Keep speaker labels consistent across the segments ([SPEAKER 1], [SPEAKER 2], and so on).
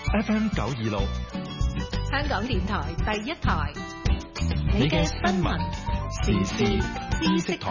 [SPEAKER 1] FM 926，
[SPEAKER 2] 香港電台第一台，
[SPEAKER 1] 你嘅新聞時事知識台。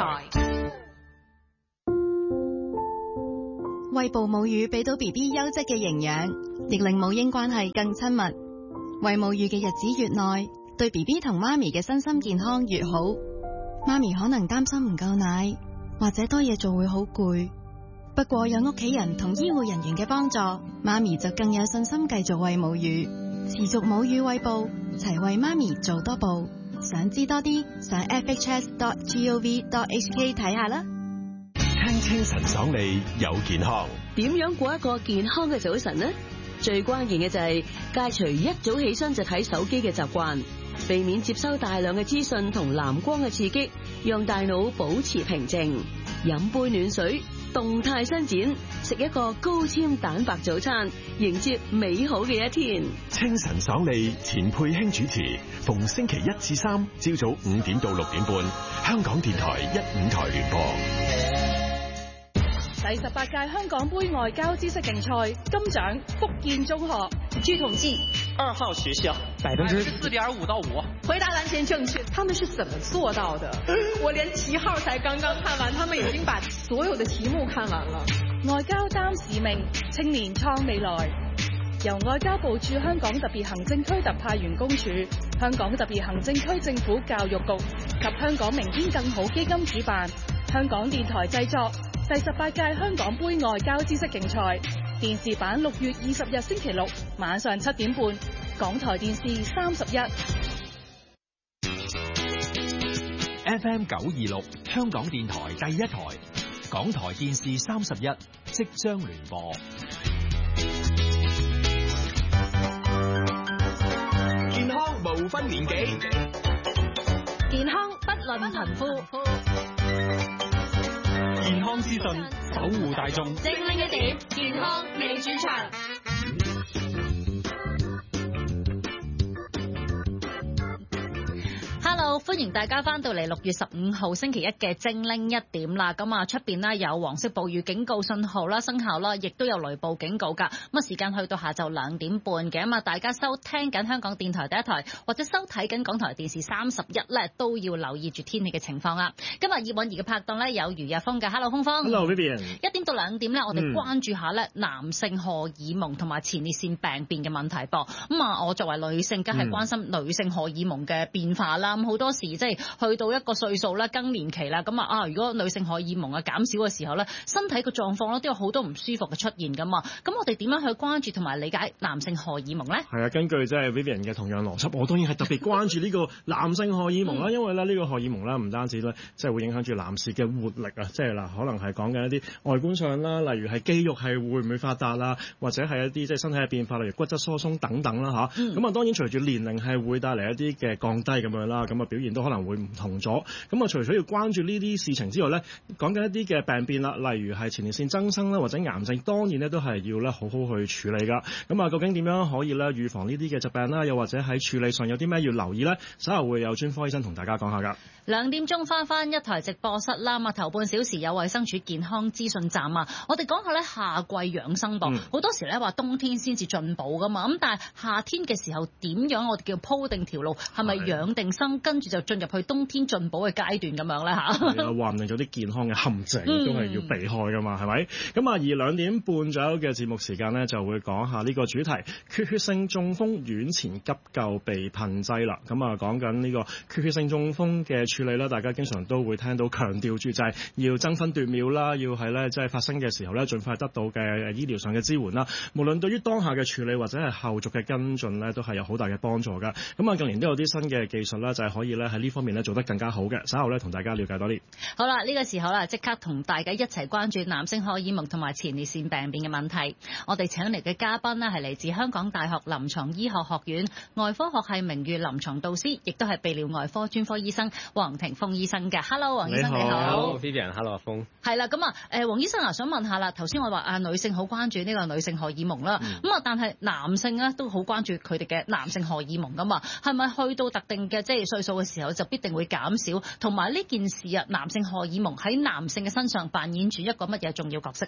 [SPEAKER 3] 餵哺母乳俾到 BB 優質嘅營養，亦令母嬰關係更親密。餵母乳嘅日子越耐，對 BB 同媽咪嘅身心健康越好。媽咪可能擔心唔夠奶，或者多嘢做會好攰。不過有屋企人同醫護人員嘅幫助，媽咪就更有信心繼續餵母乳，持續母乳餵哺，齊為媽咪做多步。想知多啲，上 fhs.gov.hk 睇下啦。
[SPEAKER 1] 聽清晨爽利有健康，
[SPEAKER 4] 點樣過一個健康嘅早晨呢？最關鍵嘅就係戒除一早起身就睇手機嘅習慣，避免接收大量嘅資訊同藍光嘅刺激，讓大腦保持平靜。飲杯暖水，動態伸展，食一個高纖蛋白早餐，迎接美好嘅一天。
[SPEAKER 1] 清晨爽利，錢佩卿主持，逢星期1至3朝早5點到6點半，香港電台15台聯播。
[SPEAKER 5] 第18屆香港杯外交知識競賽金獎福建中學。
[SPEAKER 6] 據統計，2號學校4.5%到5%。
[SPEAKER 5] 回答完全正確。他們是怎麼做到的？我連7號才剛剛看完，他們已經把所有的題目看完了。外交擔使命，青年創未來。由外交部駐香港特別行政區特派員公署、香港特別行政區政府教育局及香港明天更好基金主辦，香港電台製作。第18屆香港杯外交知識競賽電視版6月20日星期六晚上7點半，港台電視31。
[SPEAKER 7] FM 926香港電台第一台，港台電視31即將聯播。
[SPEAKER 8] 健康無分年紀，
[SPEAKER 2] 健康不論貧富。
[SPEAKER 8] 健康資訊守護大眾，
[SPEAKER 2] 精靈一點，健康未主場。Hello， 歡迎大家翻到嚟6月15號星期一嘅精靈一點啦。咁啊，出邊呢有黃色暴雨警告信號啦生效啦，亦都有雷暴警告㗎。咁啊，時間去到下晝2點半嘅。咁啊，大家收聽緊香港電台第一台或者收睇緊港台電視31咧，都要留意住天氣嘅情況啦。今日葉韻儀嘅拍檔咧有余日峰嘅。Hello， 峰峰。
[SPEAKER 9] Hello， Vivian。
[SPEAKER 2] 1點到2點咧，我哋關注下咧男性荷爾蒙同埋前列腺病變嘅問題噃。咁啊，我作為女性，梗係關心女性荷爾蒙嘅變化啦。咁好多時即係去到一個歲數啦，更年期啦，咁啊，如果女性荷爾蒙啊減少嘅時候咧，身體個狀況咧都有好多唔舒服嘅出現噶嘛。咁我哋點樣去關注同埋理解男性荷爾蒙咧？係啊，
[SPEAKER 9] 根據即係 Vivian 嘅同樣邏輯，我當然係特別關注呢個男性荷爾蒙啦，因為咧呢個荷爾蒙咧唔單止咧即係會影響住男士嘅活力啊，即係嗱可能係講緊一啲外觀上啦，例如係肌肉係會唔會發達啦，或者係一啲即係身體嘅變化，例如骨質疏鬆等等啦嚇。咁啊當然隨住年齡係會帶嚟一啲嘅降低咁樣啦，咁啊表現都可能會唔同咗。咁啊除咗要關注呢啲事情之外咧，講緊一啲嘅病變啦，例如係前列腺增生啦或者癌症，當然咧都係要咧好好去處理噶。咁啊究竟點樣可以咧預防呢啲嘅疾病啦？又或者喺處理上有啲咩要留意咧？稍後會有專科醫生同大家講下噶。
[SPEAKER 2] 2點鐘翻一台直播室啦，頭半小時有衛生署健康資訊站啊，我哋講下咧夏季養生噃。好多時咧話冬天先至進補噶嘛，咁但係夏天嘅時候點樣我哋叫鋪定條路，係咪養定生，跟住就進入去冬天進補嘅階段咁樣咧嚇？係啊，
[SPEAKER 9] 話唔定有啲健康嘅陷阱都係要避開噶嘛，係咪？咁啊，而2點半左右嘅節目時間咧，就會講下呢個主題：缺血性中風院前急救被噴劑啦。咁啊，講緊呢個缺血性中風嘅處理啦，大家經常都會聽到強調住就係要爭分奪秒啦，要係咧即係發生嘅時候咧，盡快得到嘅醫療上嘅支援啦。無論對於當下嘅處理或者係後續嘅跟進咧，都係有好大嘅幫助㗎。咁啊，近年都有啲新嘅技術啦，就係可以咧喺呢方面咧做得更加好嘅。稍後咧同大家了解多啲。
[SPEAKER 2] 好啦，呢個時候啦，即刻同大家一齊關注男性荷爾蒙同埋前列腺病變嘅問題。我哋請嚟嘅嘉賓呢係嚟自香港大學臨床醫學學院外科學系名譽臨床導師，亦都係泌尿外科專科醫生黃庭鋒醫生嘅。Hello， 黃醫生你好。
[SPEAKER 10] Hello Vivian，Hello 阿鋒。
[SPEAKER 2] 係啦，咁啊，黃醫生啊，想問下啦，頭先我話女性好關注呢個女性荷爾蒙啦，咁啊，但係男性咧都好關注佢哋嘅男性荷爾蒙噶嘛，係咪去到特定嘅即係歲數嘅時候就必定會減少？同埋呢件事啊，男性荷爾蒙喺男性嘅身上扮演住一個乜嘢重要角色咧？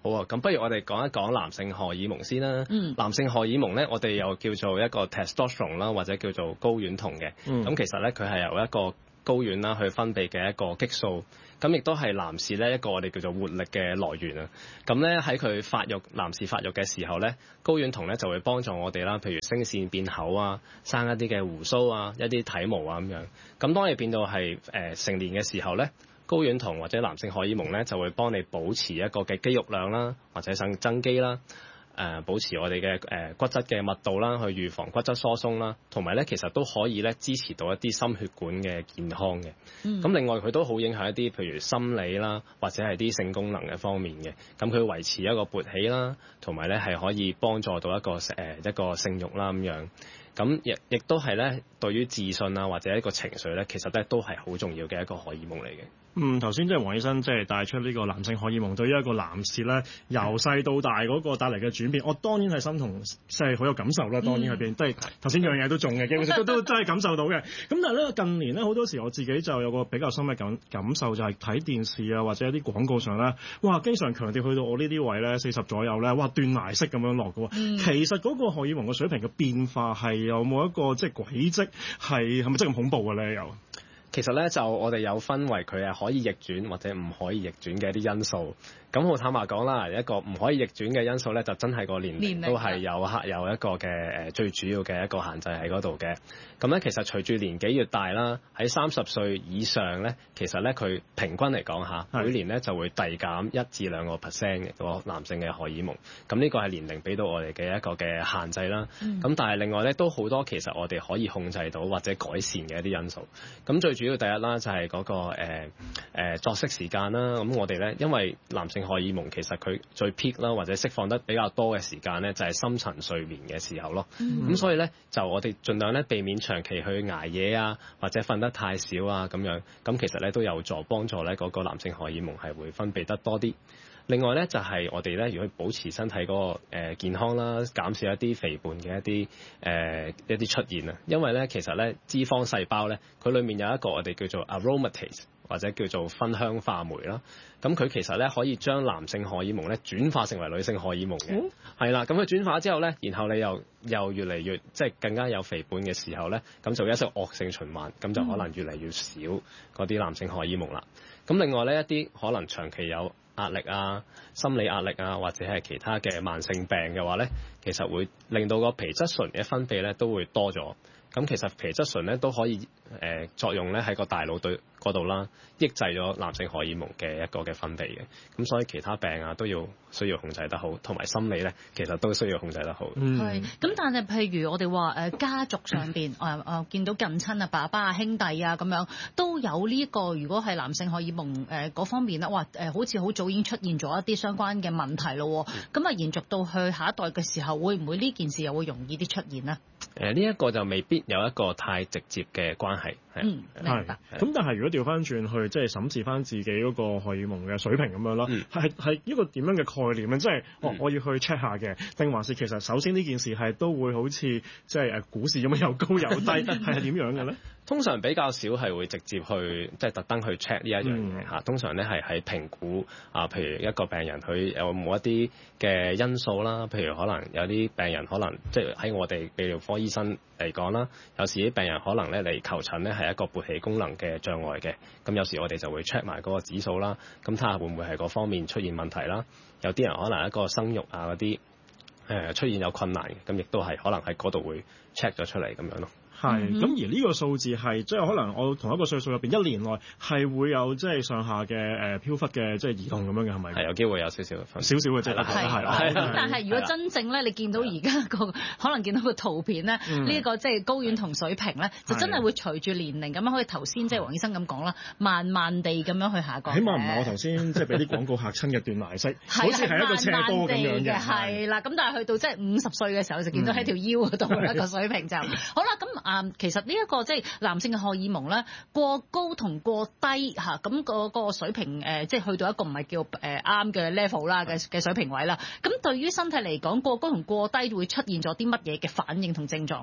[SPEAKER 10] 好啊，咁不如我哋講一講男性荷爾蒙先啦。男性荷爾蒙咧，我哋又叫做一個 testosterone 啦，或者叫做睾丸酮嘅。咁其實咧，佢係由一個睾丸啦去分泌嘅一個激素，咁亦都係男士咧一個我哋叫做活力嘅來源啊。咁咧喺佢男士發育嘅時候咧，睾丸酮咧就會幫助我哋啦，譬如聲線變厚啊，生一啲嘅鬍鬚啊，一啲體毛啊咁樣。咁當你變到係成年嘅時候咧，睾丸酮或者男性荷爾蒙咧就會幫你保持一個嘅肌肉量啦，或者增肌啦。保持我哋嘅骨質嘅密度啦，去預防骨質疏鬆啦，同埋咧其實都可以咧支持到一啲心血管嘅健康嘅。咁另外佢都好影響一啲譬如心理啦，或者係啲性功能嘅方面嘅。咁佢維持一個勃起啦，同埋咧係可以幫助到一個性慾啦咁樣。咁亦都係咧對於自信啊或者一個情緒咧，其實咧都係好重要嘅一個荷爾蒙嚟嘅。
[SPEAKER 9] 頭先即係黃醫生即係帶出呢個男性荷爾蒙對於一個男士咧由細到大嗰個帶嚟嘅轉變，我當然係心同即係好有感受啦。當然係邊，即係頭先樣嘢都中嘅，基本上都真係感受到嘅。咁但係咧近年咧好多時我自己就有個比較深嘅感受，就係睇電視啊或者一啲廣告上咧，哇經常強調去到我呢啲位咧40左右咧，哇斷崖式咁樣落嘅喎。其實嗰個荷爾蒙嘅水平嘅變化係有冇一個即係軌跡係咪真係咁恐怖嘅咧？又
[SPEAKER 10] 其實咧就我哋有分為佢係可以逆轉或者唔可以逆轉嘅一啲因素。咁好坦白講啦，一個唔可以逆轉嘅因素咧，就真係個年齡都係有一個嘅最主要嘅一個限制喺嗰度嘅。咁咧其實隨住年紀越大啦，喺30歲以上咧，其實咧佢平均嚟講下，每年咧就會遞減1至2%嘅個男性嘅荷爾蒙。咁呢個係年齡俾到我哋嘅一個嘅限制啦。咁但係另外咧都好多其實我哋可以控制到或者改善嘅一啲因素。咁最主要第一啦就係嗰個作息時間啦。咁我哋咧因為男性荷爾蒙其實佢最 peak 啦，或者釋放得比較多嘅時間咧，就係深層睡眠嘅時候咯。咁所以咧，就我哋盡量咧避免長期去捱夜啊，或者瞓得太少啊咁樣。咁其實咧都有助幫助咧嗰個男性荷爾蒙係會分泌得多啲。另外咧就係我哋咧，如果保持身體嗰個健康啦，減少一啲肥胖嘅一啲出現啊。因為咧其實咧脂肪細胞咧，佢裡面有一個我哋叫做 aromatase 或者叫做酚香化酶啦。咁佢其實咧可以將男性荷爾蒙咧轉化成為女性荷爾蒙嘅。係啦，咁佢轉化之後咧，然後你又越嚟越即係更加有肥胖嘅時候咧，咁就一個惡性循環，咁就可能越嚟越少嗰啲男性荷爾蒙啦。咁另外咧一啲可能長期有壓力啊、心理壓力啊，或者係其他嘅慢性病嘅話咧，其實會令到個皮質醇嘅分泌咧都會多咗。咁其實皮質醇咧都可以作用咧喺個大腦對嗰度啦，抑制咗男性荷爾蒙嘅一個嘅分泌嘅。咁所以其他病啊都需要控制得好，同埋心理咧其實都需要控制得好。
[SPEAKER 2] 係。咁但係譬如我哋話家族上邊見到近親啊、爸爸啊、兄弟啊咁樣都有呢個，如果係男性荷爾蒙嗰方面咧，哇好似好早已經出現咗一啲相關嘅問題咯。咁延續到去下一代嘅時候，會唔會呢件事又會容易啲出現呢？
[SPEAKER 10] 呢一個就未必有一個太直接嘅關係。
[SPEAKER 2] 明白。
[SPEAKER 9] 咁但係如果調翻轉去即係審視翻自己嗰個荷爾蒙嘅水平咁樣啦，係一個點樣嘅概念咧？即係我要去 check 下嘅，定還是其實首先呢件事係都會好似即係股市咁樣有高有低，係點樣嘅咧？
[SPEAKER 10] 通常比較少係會直接去即係特登去 check 呢一樣嘢嚇。通常咧係喺評估譬如一個病人佢有冇一啲嘅因素啦，譬如可能有啲病人可能即係喺我哋泌尿科醫生嚟講啦，有時啲病人可能咧嚟求診咧係一個勃起功能嘅障礙嘅，咁有時我哋就會 check 埋嗰個指數啦，咁睇下會唔會係嗰方面出現問題啦。有啲人可能一個生育啊嗰啲出現有困難嘅，咁亦都係可能喺嗰度會 check 咗出嚟咁樣咯。
[SPEAKER 9] 係，咁而呢個數字係即係可能我同一個歲數入邊一年內係會有即係上下嘅飄忽嘅即係移動咁樣嘅，係咪？係有機會有少少嘅啫，係啦。
[SPEAKER 2] 咁但係如果真正咧，你見到而家個可能見到個圖片咧，呢個即係睾丸酮水平咧，就真係會隨住年齡咁樣，好似頭先即係黃醫生咁講啦，慢慢地咁樣去下降。
[SPEAKER 9] 起碼唔係我頭先即係俾啲廣告嚇親嘅斷崖式，好似係一個斜坡咁樣嘅。係啦，咁但係去到即係50歲嘅時候就見到喺條腰嗰度一個水平就好啦。咁其實呢一個即係男性嘅荷爾蒙咧，過高同過低嚇，咁個水平即係去到一個唔係叫啱嘅 level 啦嘅水平位啦。咁對於身體嚟講，過高同過低會出現咗啲乜嘢嘅反應同症狀咧？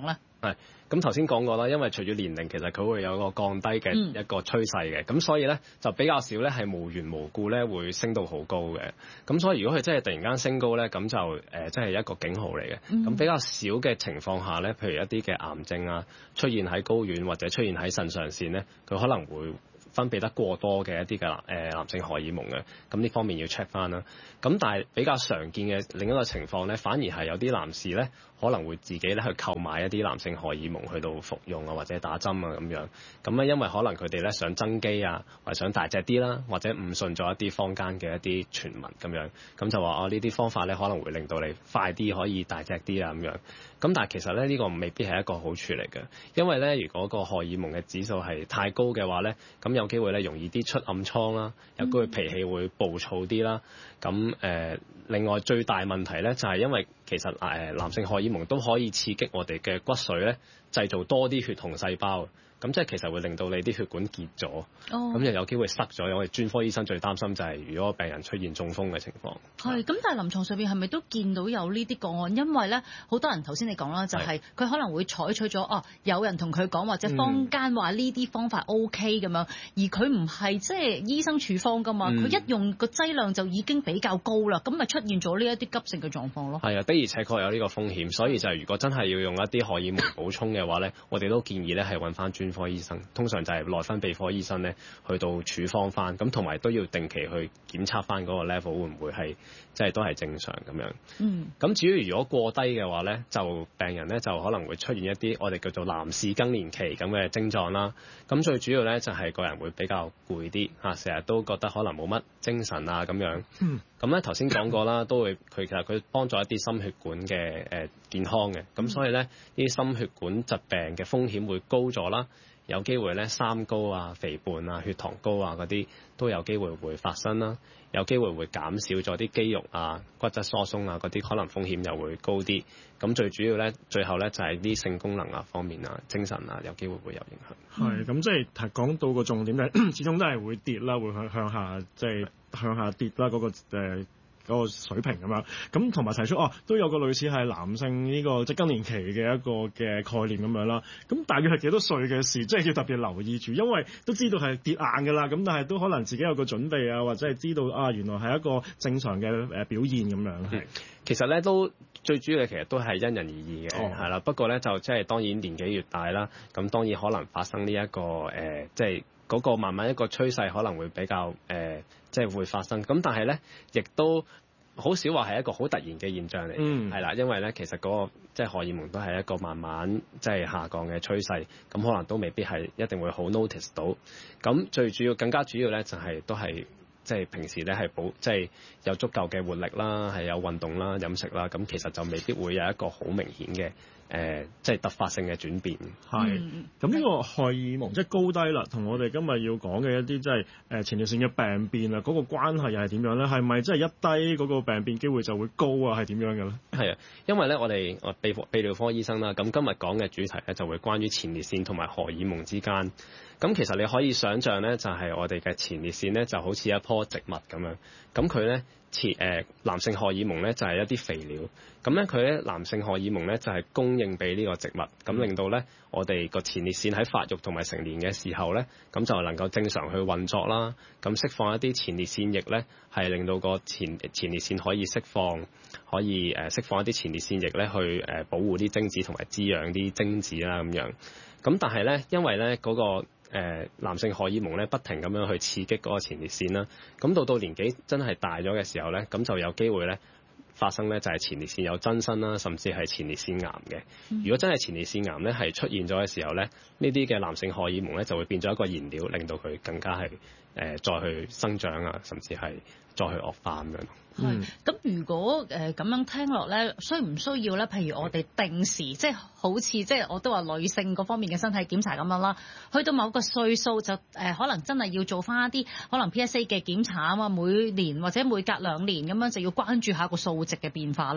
[SPEAKER 10] 係，咁頭先講過啦，因為隨住年齡其實佢會有個降低嘅一個趨勢嘅，咁所以咧就比較少咧係無緣無故咧會升到好高嘅。咁所以如果佢真係突然間升高咧，咁就真係一個警號嚟嘅。咁比較少嘅情況下咧，譬如一啲嘅癌症啊出現喺睾丸或者出現喺腎上腺咧，佢可能會分泌得過多嘅一啲嘅男性荷爾蒙嘅，咁呢方面要 check 翻啦。咁但係比較常見嘅另一個情況咧，反而係有啲男士咧可能會自己咧去購買一啲男性荷爾蒙去到服用啊，或者打針啊咁樣。咁咧因為可能佢哋咧想增肌啊，或者想大隻啲啦，或者誤信咗一啲坊間嘅一啲傳聞咁樣，咁就話呢啲方法咧可能會令到你快啲可以大隻啲啊咁樣。咁但係其實咧呢個未必係一個好處嚟嘅，因為咧如果個荷爾蒙嘅指數係太高嘅話咧，咁有機會咧容易啲出暗瘡啦，有機會脾氣會暴躁啲啦。咁另外最大問題咧就係因為其實男性荷爾蒙都可以刺激我哋嘅骨髓咧製造多啲血紅細胞。咁即係其實會令到你啲血管結咗，咁就有機會塞咗。我哋專科醫生最擔心就係如果個病人出現中風嘅情況。
[SPEAKER 2] 係，咁但係臨床上邊係咪都見到有呢啲個案？因為咧好多人頭先你講啦，就係佢可能會採取咗有人同佢講或者坊間話呢啲方法 OK 咁樣，而佢唔係即係醫生處方㗎嘛，佢一用個劑量就已經比較高啦，咁咪出現咗呢一啲急性嘅狀況咯。係啊，
[SPEAKER 10] 的而且確有呢個風險，所以就係如果真係要用一啲荷爾蒙補充嘅話咧，我哋都建議咧係揾翻專科醫生，通常就係內分泌科醫生咧，去到處方翻，咁同埋都要定期去檢測翻嗰個 level 會唔會係即係都係正常咁樣。咁至於如果過低嘅話咧，就病人咧就可能會出現一啲我哋叫做男士更年期咁嘅症狀啦。咁最主要咧就係個人會比較攰啲嚇，成日都覺得可能冇乜精神啊咁樣。咁咧頭先講過啦，都會其實佢幫助一啲心血管嘅健康嘅，咁所以咧呢啲心血管疾病嘅風險會高咗啦。有機會咧三高啊、肥胖啊、血糖高啊嗰啲都有機會發生啦。有機會減少咗啲肌肉啊、骨質疏鬆啊嗰啲，可能風險又會高啲。咁最主要咧，最後咧就係啲性功能啊方面啊、精神啊，有機會有影響。
[SPEAKER 9] 係咁，即係講到個重點就係，始終都係會跌啦，會向下即係向下跌啦嗰個水平咁樣，咁同埋提出都有個類似係男性呢個即係更年期嘅一個嘅概念咁樣啦。咁大約係幾多歲嘅事，即係要特別留意住，因為都知道係跌硬㗎啦。咁但係都可能自己有個準備啊，或者係知道原來係一個正常嘅表現咁樣。
[SPEAKER 10] 其實咧都最主要嘅其實都係因人而異嘅，係啦。不過咧就即係當然年紀越大啦，咁當然可能發生呢一個即係嗰個慢慢一個趨勢可能會比較即係會發生。咁但係咧亦都好少話係一個好突然嘅現象嚟嘅，係啦，因為咧其實嗰個即係荷爾蒙都係一個慢慢即係下降嘅趨勢，咁可能都未必係一定會好 notice 到。咁最主要更加主要咧就係都係即係平時咧係即係有足夠嘅活力啦，係有運動啦、飲食啦，咁其實就未必會有一個好明顯嘅即係突發性嘅轉變。
[SPEAKER 9] 係咁呢個荷爾蒙即係高低啦，同我哋今日要講嘅一啲即係前列腺嘅病變啊，嗰個關係又係點樣咧？係咪即係一低嗰個病變機會就會高啊？係點樣嘅咧？
[SPEAKER 10] 係啊，因為咧我哋泌尿科醫生啦，咁今日講嘅主題咧就會關於前列腺同埋荷爾蒙之間。咁其實你可以想像咧，就係我哋嘅前列腺咧就好似一棵植物咁樣，咁佢咧男性荷爾蒙咧就係一啲肥料，咁咧佢咧男性荷爾蒙咧就係供應俾呢個植物，咁令到咧我哋個前列腺喺發育同埋成年嘅時候咧，咁就能夠正常去運作啦，咁釋放一啲前列腺液咧，係令到個前列腺可以釋放一啲前列腺液咧去保護啲精子同埋滋養啲精子啦咁樣。咁但係咧，因為咧嗰個男性荷爾蒙咧不停咁樣去刺激嗰個前列腺啦，咁到年紀真係大咗嘅時候咧，咁就有機會咧發生咧就係前列腺有增生啦，甚至係前列腺癌嘅。如果真係前列腺癌咧係出現咗嘅時候咧，呢啲嘅男性荷爾蒙咧就會變咗一個燃料，令到佢更加係再去生長啊，甚至係再去惡化咁樣。
[SPEAKER 2] 咁如果咁樣聽落咧，需唔需要咧？譬如我哋定時即係好似即係我都話女性嗰方面嘅身體檢查咁樣啦，去到某個歲數就可能真係要做翻一啲可能 PSA 嘅檢查啊嘛，每年或者每隔2年咁樣就要關注下個數值嘅變化咧。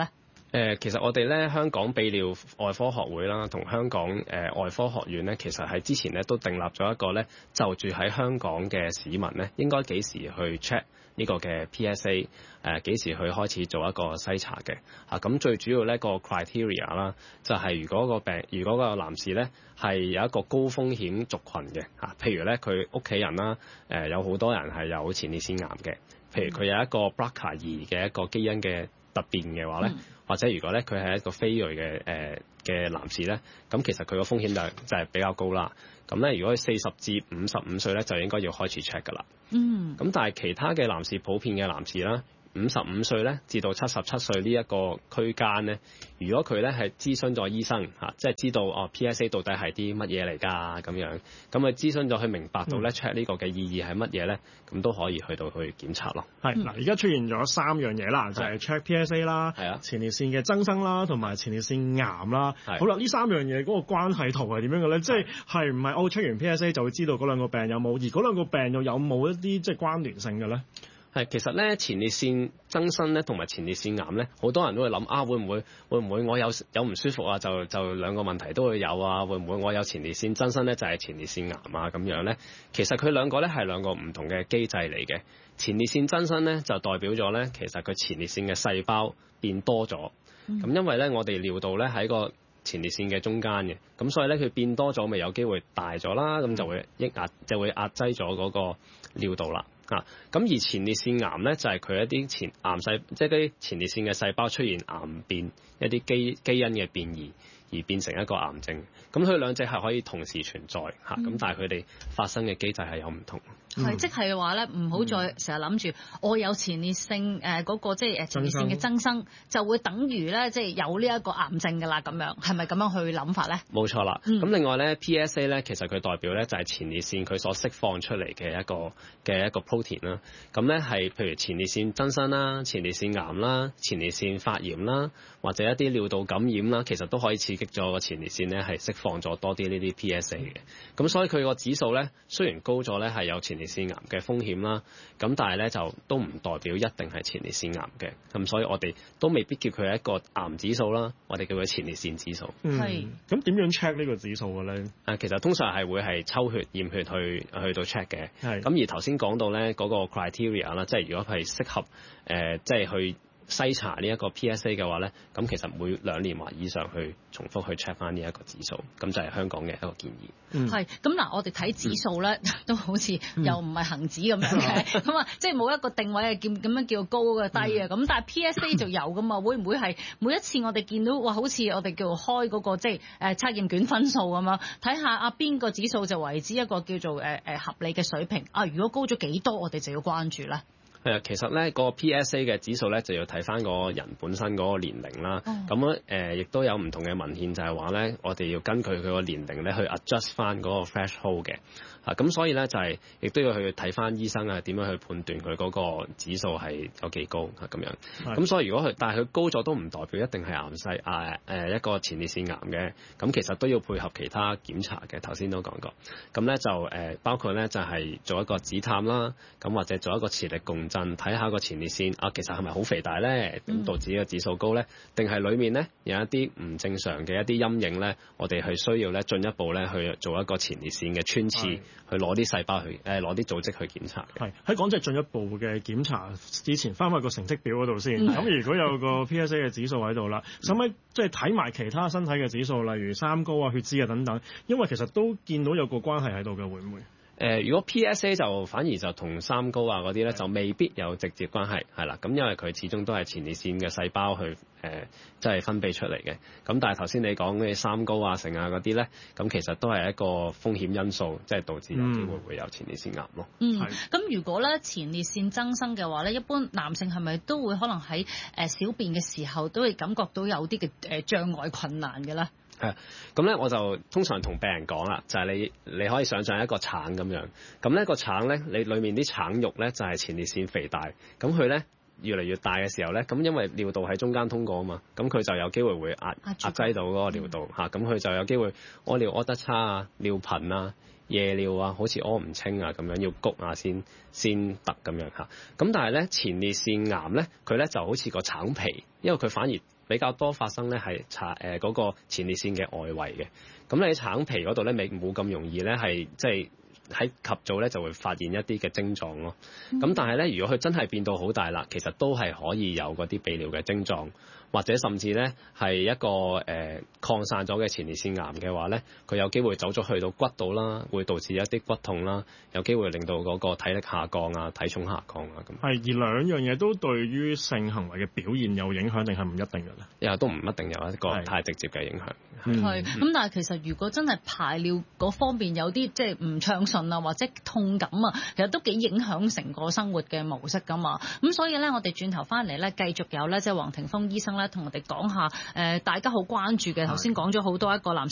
[SPEAKER 10] 其實我哋咧香港泌尿外科學會啦，同香港外科學院咧，其實喺之前咧都訂立咗一個咧，就住喺香港嘅市民咧，應該幾時去 check 呢個嘅 PSA， 幾時去開始做一個篩查嘅。咁最主要呢個 criteria 啦，就係如果個男士咧係有一個高風險族群嘅，譬如咧佢屋企人啦，有好多人係有前列腺癌嘅，譬如佢有一個 BRCA2嘅一個基因嘅突變嘅話咧。或者如果咧佢係一個非裔嘅男士咧，咁其實佢個風險就係比較高啦。咁咧如果佢40至55歲咧，就應該要開始 check 㗎啦。咁但係其他嘅男士普遍嘅男士啦，55歲咧至到77歲呢一個區間咧，如果佢咧係諮詢咗醫生即係知道PSA 到底係啲乜嘢嚟㗎咁樣，咁佢諮詢咗佢明白到咧 check 呢個嘅意義係乜嘢咧，咁都可以去到去檢查咯。
[SPEAKER 9] 係嗱，而家出現咗3樣嘢啦，就係 check PSA 啦，前列腺嘅增生啦，同埋前列腺癌啦。好啦，呢3樣嘢嗰個關係圖係點樣嘅咧？即係唔係check完 PSA 就會知道嗰兩個病有冇，而嗰兩個病又有冇一啲即係關聯性嘅咧？
[SPEAKER 10] 其實咧前列腺增生咧同埋前列腺癌咧，好多人都會諗會唔會我有唔舒服啊？就兩個問題都會有啊？會唔會我有前列腺增生咧就係前列腺癌啊咁樣咧？其實佢兩個咧係兩個唔同嘅機制嚟嘅。前列腺增生咧就代表咗咧，其實佢前列腺嘅細胞變多咗。咁因為咧我哋尿道咧喺個前列腺嘅中間嘅，咁所以咧佢變多咗，咪有機會大咗啦，咁就會壓擠咗嗰個尿道啦。咁而前列腺癌咧就係佢一啲即係啲前列腺嘅細胞出現癌變，一啲基因嘅變異而變成一個癌症。咁佢兩隻係可以同時存在咁但係佢哋發生嘅機制係有唔同。
[SPEAKER 2] 即係話咧，唔好再成日諗住我有前列腺嗰個即係前列腺嘅增生，就會等於咧即係有呢一個癌症㗎啦。咁樣係咪咁樣去諗法咧？
[SPEAKER 10] 冇錯啦。咁另外咧 PSA 咧，其實佢代表咧就係前列腺佢所釋放出嚟嘅一個 protein 啦。咁咧係譬如前列腺增生啦、前列腺癌啦、前列腺發炎啦，或者一啲尿道感染啦，其實都可以刺激咗個前列腺咧係釋放咗多啲呢啲 PSA 嘅。咁所以佢個指數咧雖然高咗咧係有前列腺癌嘅風險啦，咁但係咧就都唔代表一定係前列腺癌嘅，咁所以我哋都未必叫佢係一個癌指數啦，我哋叫佢前列腺指數。
[SPEAKER 9] 係。咁點樣 check 呢個指數嘅咧？
[SPEAKER 10] 其實通常係會係抽血驗血去到 check 嘅。係。咁而頭先講到咧嗰個 criteria 啦，即係如果係適合即係去篩查呢一個 PSA 嘅話咧，咁其實每2年或以上去重複去 check 翻呢一個指數，咁就係香港嘅一個建議。
[SPEAKER 2] 係咁嗱，我哋睇指數咧，都好似又唔係恒指咁樣嘅，咁啊，即係冇一個定位係咁樣叫高嘅低啊。咁但係 PSA 就有噶嘛，會唔會係每一次我哋見到好似我哋叫做開嗰個即係測驗卷分數咁樣，睇下邊個指數就為之一個叫做合理嘅水平啊？如果高咗幾多，我哋就要關注啦。
[SPEAKER 10] 其實咧個 PSA 嘅指數咧就要睇翻個人本身嗰個年齡啦。咁亦都有唔同嘅文獻就係話咧，我哋要根據佢個年齡咧去 adjust 翻嗰個 threshold 嘅。咁所以咧就係亦都要去睇翻醫生點樣去判斷佢嗰個指數係有幾高咁樣。咁所以如果但係佢高咗都唔代表一定係一個前列腺癌嘅。咁其實都要配合其他檢查嘅。頭先都講過。咁咧就包括咧就係做一個指探啦，咁或者做一個磁力共振，睇下個前列腺其實係咪好肥大咧？咁導致個指數高咧？定係裡面咧有一啲唔正常嘅一啲陰影咧？我哋係需要咧進一步咧去做一個前列腺嘅穿刺。去攞啲細胞去攞啲組織去檢查。係
[SPEAKER 9] 喺講即係進一步嘅檢查之前，翻返個成績表嗰度先。咁如果有個 PSA 嘅指數喺度啦，使唔使即係睇埋其他身體嘅指數，例如三高啊、血脂啊等等？因為其實都見到有個關係喺度嘅，會唔會？
[SPEAKER 10] 如果 PSA 就反而就同三高啊嗰啲咧就未必有直接關係，係啦。咁因為佢始終都係前列腺嘅細胞去即係分泌出嚟嘅。咁但係頭先你講嘅三高啊、成啊嗰啲咧，咁其實都係一個風險因素，即係導致有機會會有前列腺癌咯。
[SPEAKER 2] 咁如果咧前列腺增生嘅話咧，一般男性係咪都會可能喺小便嘅時候都會感覺到有啲嘅障礙困難嘅咧？
[SPEAKER 10] 咁咧我就通常同病人講啦，就係你可以想象一個橙咁樣，咁呢個橙咧，你裡面啲橙肉咧就係前列腺肥大，咁佢咧越嚟越大嘅時候咧，咁因為尿道喺中間通過啊嘛，咁佢就有機會會壓擠到嗰個尿道嚇，咁佢就有機會屙尿屙得差啊、尿頻啊、夜尿啊，好似屙唔清啊咁樣，要谷啊先得咁樣嚇。咁但係咧前列腺癌咧，佢咧就好似個橙皮，因為佢反而比較多發生咧係嗰個前列腺嘅外圍嘅。咁你喺橙皮嗰度咧，未冇咁容易咧係即係喺及早咧就會發現一啲嘅症狀咯。咁但係咧，如果佢真係變到好大啦，其實都係可以有嗰啲泌尿嘅症狀，或者甚至咧係一個擴散咗嘅前列腺癌嘅話咧，佢有機會走咗去到骨度啦，會導致一啲骨痛啦，有機會令到嗰個體力下降啊、體重下降啊咁。係，
[SPEAKER 9] 而兩樣嘢都對於性行為嘅表現有影響，定係唔一定嘅咧？
[SPEAKER 10] 都唔一定有一個太直接嘅影響。
[SPEAKER 2] 係咁，但係其實如果真係排尿嗰方面有啲即係唔暢順啊，或者痛感啊，其實都幾影響成個生活嘅模式㗎嘛。咁所以咧，我哋轉頭翻嚟咧，繼續有咧即係黃庭鋒醫生咧同我哋講下大家好關注嘅，頭先講咗好多一個男性